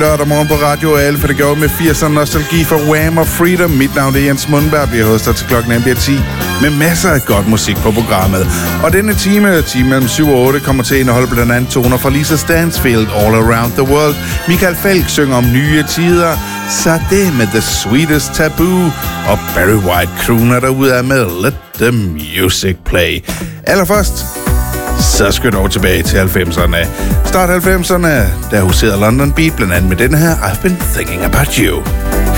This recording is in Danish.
Lørdag morgen på Radio A, for det gjorde med 80'erne nostalgi for Wham og Freedom. Mit navn er Jens Mundberg, bliver hostet til klokken 10 med masser af godt musik på programmet. Og denne time mellem 7 og 8, kommer til at indeholde blandt andet toner fra Lisa Stansfield, All Around the World. Michael Falk synger om nye tider, Sade med The Sweetest Taboo, og Barry White crooner derudad med Let the Music Play. Allerførst, så skal vi dog tilbage til 90'erne. Start 90'erne, der huserede London Beat blandt andet med den her I've Been Thinking About You.